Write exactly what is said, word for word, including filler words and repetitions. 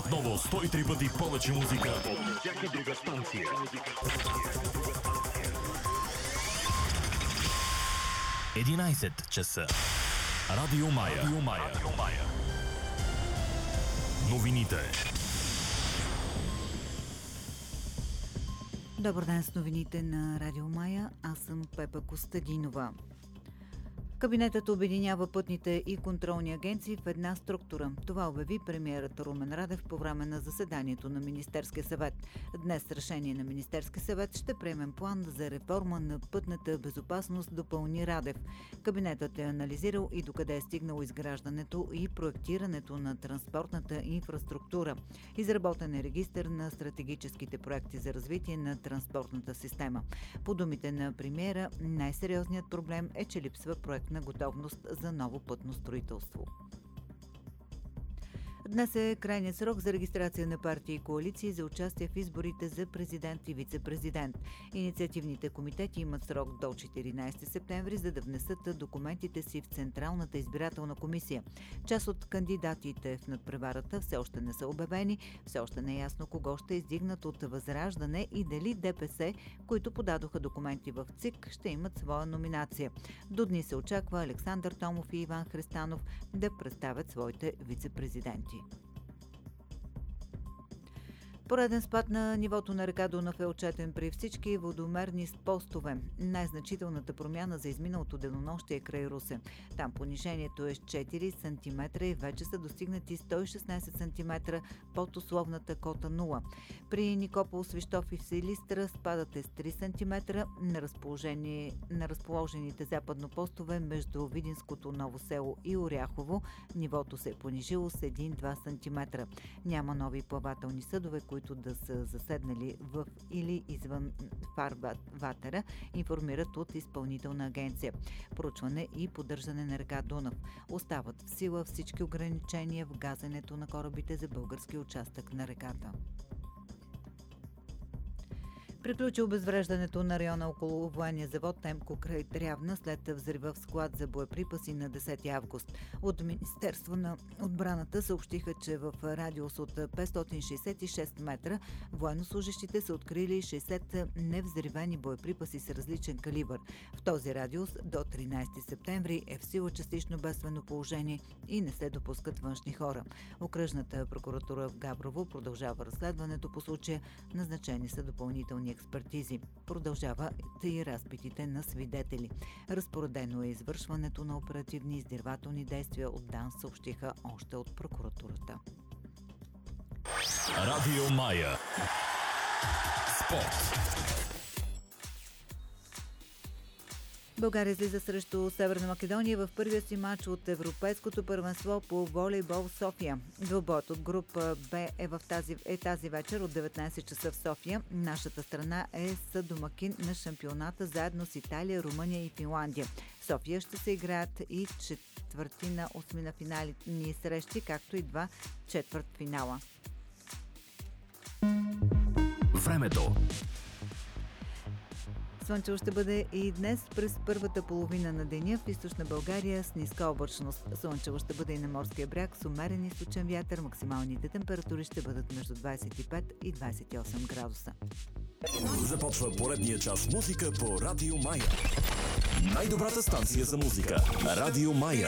Отново сто и три пъти повече музика от всяка друга станция. единайсет часа. Радио Мая. Радио Мая. Радио Мая. Новините. Добър ден с новините на Радио Мая. Аз съм Пепа Костадинова. Кабинетът обединява пътните и контролни агенции в една структура. Това обяви премиерът Румен Радев по време на заседанието на Министерския съвет. Днес с решение на Министерския съвет ще приемем план за реформа на пътната безопасност, допълни Радев. Кабинетът е анализирал и докъде е стигнало изграждането и проектирането на транспортната инфраструктура. Изработен е регистър на стратегическите проекти за развитие на транспортната система. По думите на премиера, най-сериозният проблем е, че липсва проект на готовност за ново пътно строителство. Днес е крайният срок за регистрация на партии и коалиции за участие в изборите за президент и вице-президент. Инициативните комитети имат срок до четиринайсети септември, за да внесат документите си в Централната избирателна комисия. Част от кандидатите в надпреварата все още не са обявени, все още не е ясно кого ще издигнат от Възраждане и дали ДПС, които подадоха документи в ЦИК, ще имат своя номинация. До дни се очаква Александър Томов и Иван Христанов да представят своите вице-президенти. Пореден спад на нивото на река Дунав е отчетен при всички водомерни постове. Най-значителната промяна за изминалото денонощие е край Русе. Там понижението е с четири сантиметра и вече са достигнати сто и шестнайсет сантиметра под условната кота нула. При Никопол, Свищов и Силистра спадът е с три сантиметра. На, на разположените западно постове между Видинското Ново село и Оряхово нивото се е понижило с един-два сантиметра. Няма нови плавателни съдове, които да са заседнали в или извън фарватера, информират от изпълнителна агенция. Проучване и поддържане на река Дунав. Остават в сила всички ограничения в газенето на корабите за български участък на реката. Приключи обезвреждането на района около военния завод Темко край Трявна след взрива в склад за боеприпаси на десети август. От Министерство на отбраната съобщиха, че в радиус от петстотин шейсет и шест метра военнослужещите са открили шейсет невзривени боеприпаси с различен калибър. В този радиус до тринайсети септември е в сила частично бедствено положение и не се допускат външни хора. Окръжната прокуратура в Габрово продължава разследването по случая. Назначени са допълнителни експертизи. Продължава и разпитите на свидетели. Разпоредено е извършването на оперативни издирвателни действия от ДАНС, съобщиха още от прокуратурата. Радио Мая. Спорт. България излиза срещу Северна Македония в първия си матч от Европейското първенство по волейбол в София. Двубоят от група Б е, в тази, е тази вечер от деветнайсет часа в София. Нашата страна е съдомакин на шампионата заедно с Италия, Румъния и Финландия. В София ще се играят и четвъртина, осмина финални срещи, както и два четвърт финала. Времето. Слънчево ще бъде и днес през първата половина на деня в източна България с ниска облачност. Слънчево ще бъде и на морския бряг с умерен източен вятър. Максималните температури ще бъдат между двайсет и пет и двайсет и осем градуса. Започва поредния час музика по Радио Мая. Най-добрата станция за музика. Радио Мая.